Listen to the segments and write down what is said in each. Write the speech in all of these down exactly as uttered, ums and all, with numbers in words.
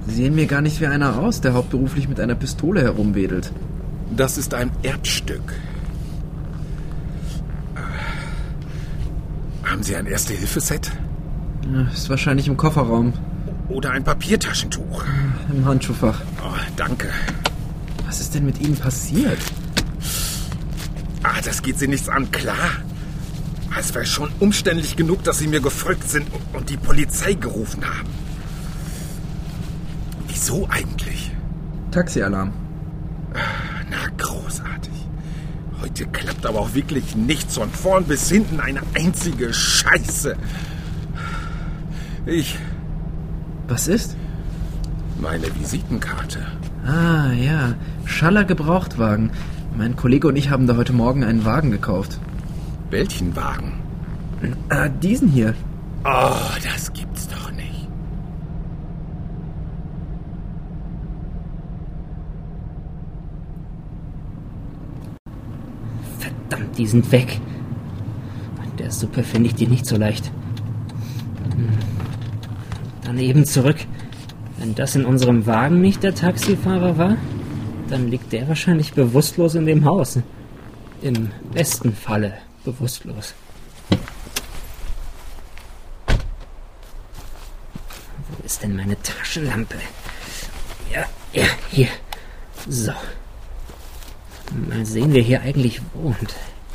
Sie sehen mir gar nicht wie einer aus, der hauptberuflich mit einer Pistole herumwedelt. Das ist ein Erbstück. Haben Sie ein Erste-Hilfe-Set? Ja, ist wahrscheinlich im Kofferraum. Oder ein Papiertaschentuch? Im Handschuhfach. Oh, danke. Was ist denn mit Ihnen passiert? Ah, das geht Sie nichts an, klar. Es war schon umständlich genug, dass Sie mir gefolgt sind und die Polizei gerufen haben. Wieso eigentlich? Taxialarm. Na, großartig. Heute klappt aber auch wirklich nichts. Von vorn bis hinten eine einzige Scheiße. Ich... Was ist? Meine Visitenkarte. Ah, ja. Schaller Gebrauchtwagen. Mein Kollege und ich haben da heute Morgen einen Wagen gekauft. Welchen Wagen? Ah, diesen hier. Oh, das gibt's doch nicht. Verdammt, die sind weg. An der Suppe finde ich die nicht so leicht. Dann eben zurück. Wenn das in unserem Wagen nicht der Taxifahrer war, dann liegt der wahrscheinlich bewusstlos in dem Haus. Im besten Falle bewusstlos. Wo ist denn meine Taschenlampe? Ja, ja, hier. So. Mal sehen, wer hier eigentlich wohnt.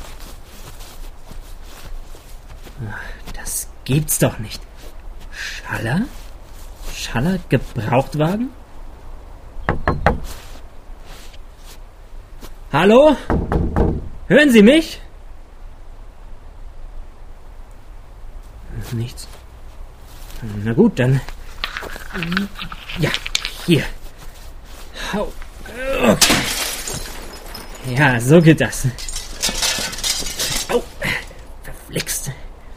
Das gibt's doch nicht. Schaller? Schaller Gebrauchtwagen? Hallo? Hören Sie mich? Nichts. Na gut, dann... Ja, hier. Hau. Ja, so geht das. Au, verflixt.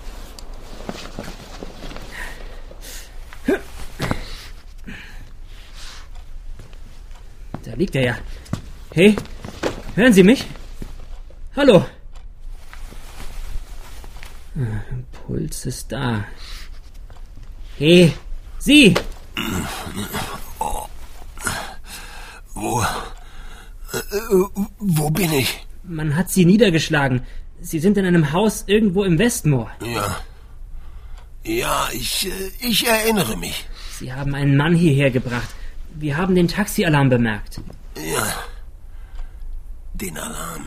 Da liegt er ja. Hey, hören Sie mich? Hallo? Puls ist da. Hey, Sie! Oh. Wo? Äh, wo bin ich? Man hat Sie niedergeschlagen. Sie sind in einem Haus irgendwo im Westmoor. Ja. Ja, ich, ich erinnere mich. Sie haben einen Mann hierher gebracht. Wir haben den Taxialarm bemerkt. Ja. Den Alarm,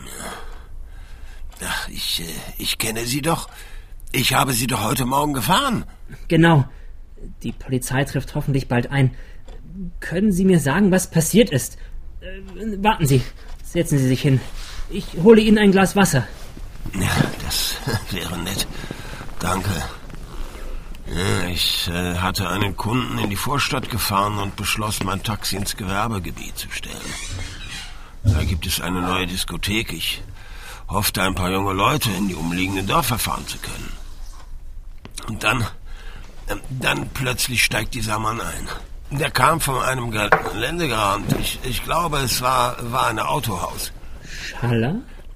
ja. Ach, ich, ich kenne Sie doch. Ich habe Sie doch heute Morgen gefahren. Genau. Die Polizei trifft hoffentlich bald ein. Können Sie mir sagen, was passiert ist? Äh, warten Sie. Setzen Sie sich hin. Ich hole Ihnen ein Glas Wasser. Ja, das wäre nett. Danke. Ja, ich äh, hatte einen Kunden in die Vorstadt gefahren und beschloss, mein Taxi ins Gewerbegebiet zu stellen. Da gibt es eine neue Diskothek. Ich hoffte, ein paar junge Leute in die umliegenden Dörfer fahren zu können. Und dann, äh, dann plötzlich steigt dieser Mann ein. Der kam von einem Geländegrand. Ich, ich glaube, es war, war ein Autohaus. Schaller?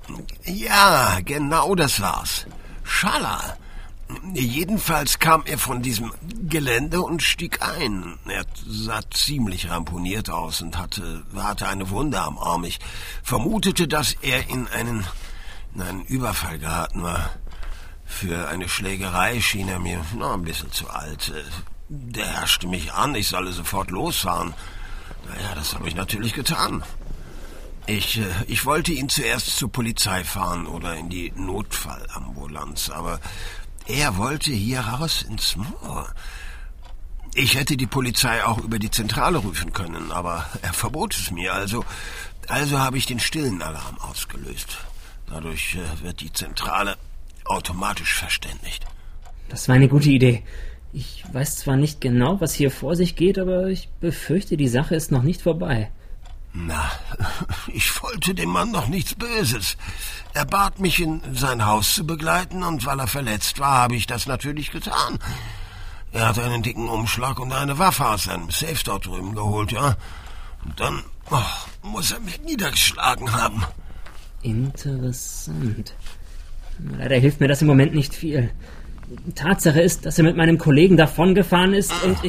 Ja, genau das war's. Schaller. Jedenfalls kam er von diesem Gelände und stieg ein. Er sah ziemlich ramponiert aus und hatte, hatte eine Wunde am Arm. Ich vermutete, dass er in einen, in einen Überfall geraten war. Für eine Schlägerei schien er mir noch ein bisschen zu alt. Der herrschte mich an, ich solle sofort losfahren. Naja, das habe ich natürlich getan. Ich, ich wollte ihn zuerst zur Polizei fahren oder in die Notfallambulanz, aber er wollte hier raus ins Moor. Ich hätte die Polizei auch über die Zentrale rufen können, aber er verbot es mir, also, also habe ich den stillen Alarm ausgelöst. Dadurch äh, wird die Zentrale automatisch verständigt. Das war eine gute Idee. Ich weiß zwar nicht genau, was hier vor sich geht, aber ich befürchte, die Sache ist noch nicht vorbei. Na, ich wollte dem Mann doch nichts Böses. Er bat mich, in sein Haus zu begleiten, und weil er verletzt war, habe ich das natürlich getan. Er hat einen dicken Umschlag und eine Waffe aus seinem Safe dort drüben geholt, ja. Und dann oh, muss er mich niedergeschlagen haben. Interessant. Leider hilft mir das im Moment nicht viel. Tatsache ist, dass er mit meinem Kollegen davongefahren ist und ich...